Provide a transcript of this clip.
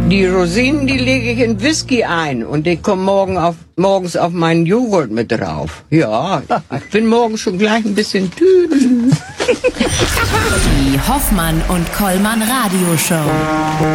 Die Rosinen, die lege ich in Whisky ein und die kommen morgens auf meinen Joghurt mit drauf. Ja, ich bin morgen schon gleich ein bisschen tüdel. Die Hoffmann und Kollmann Radioshow.